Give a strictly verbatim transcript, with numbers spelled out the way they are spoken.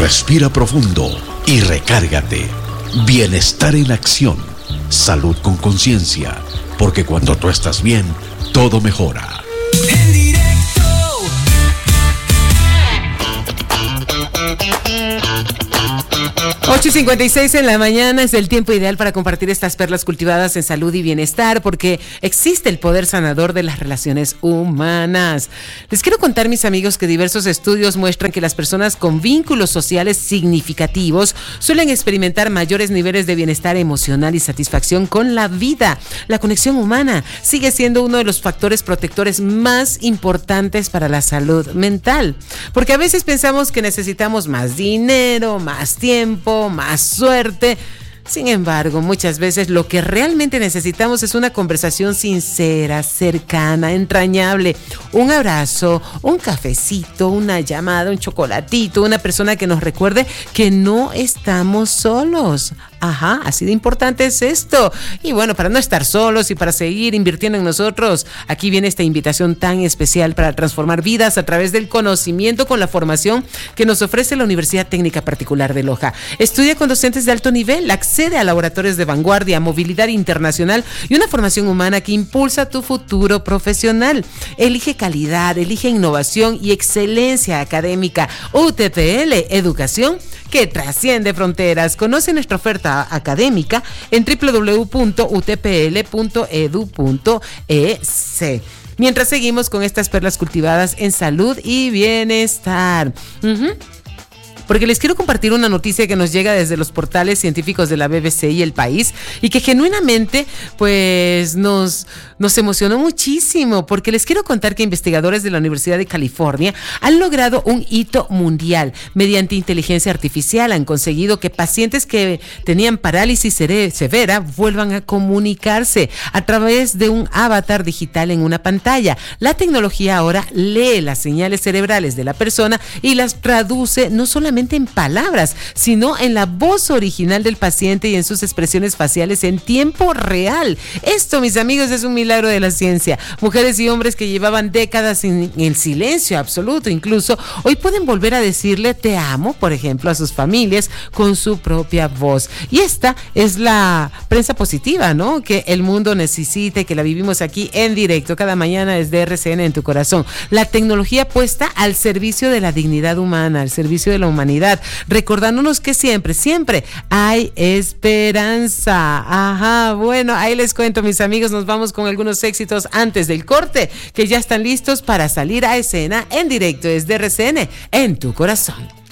Respira profundo y recárgate. Bienestar en acción. Salud con conciencia. Porque cuando tú estás bien, todo mejora. En directo. ocho y cincuenta y seis en la mañana es el tiempo ideal para compartir estas perlas cultivadas en salud y bienestar, porque existe el poder sanador de las relaciones humanas. Les quiero contar, mis amigos, que diversos estudios muestran que las personas con vínculos sociales significativos suelen experimentar mayores niveles de bienestar emocional y satisfacción con la vida. La conexión humana sigue siendo uno de los factores protectores más importantes para la salud mental, porque a veces pensamos que necesitamos más dinero, más tiempo, más suerte. Sin embargo, muchas veces lo que realmente necesitamos es una conversación sincera, cercana, entrañable, un abrazo, un cafecito, una llamada, un chocolatito, una persona que nos recuerde que no estamos solos. Ajá, así de importante es esto. Y bueno, para no estar solos y para seguir invirtiendo en nosotros, aquí viene esta invitación tan especial para transformar vidas a través del conocimiento con la formación que nos ofrece la Universidad Técnica Particular de Loja. Estudia con docentes de alto nivel, accede a laboratorios de vanguardia, movilidad internacional y una formación humana que impulsa tu futuro profesional. Elige calidad, elige innovación y excelencia académica. U T P L, educación que trasciende fronteras. Conoce nuestra oferta académica en doble u doble u doble u punto u t p l punto e d u punto e c. Mientras seguimos con estas perlas cultivadas en salud y bienestar. Uh-huh. Porque les quiero compartir una noticia que nos llega desde los portales científicos de la B B C y El País, y que genuinamente pues nos, nos emocionó muchísimo, porque les quiero contar que investigadores de la Universidad de California han logrado un hito mundial. Mediante inteligencia artificial han conseguido que pacientes que tenían parálisis severa vuelvan a comunicarse a través de un avatar digital en una pantalla. La tecnología ahora lee las señales cerebrales de la persona y las traduce no solamente en palabras, sino en la voz original del paciente y en sus expresiones faciales en tiempo real. Esto, mis amigos, es un milagro de la ciencia. Mujeres y hombres que llevaban décadas en el silencio absoluto, incluso, hoy pueden volver a decirle te amo, por ejemplo, a sus familias con su propia voz. Y esta es la prensa positiva, ¿no?, que el mundo necesita y que la vivimos aquí en directo cada mañana desde R C N en tu corazón. La tecnología puesta al servicio de la dignidad humana, al servicio de la humanidad, recordándonos que siempre, siempre hay esperanza. Ajá, bueno, ahí les cuento, mis amigos, nos vamos con algunos éxitos antes del corte, que ya están listos para salir a escena en directo desde R C N en tu corazón.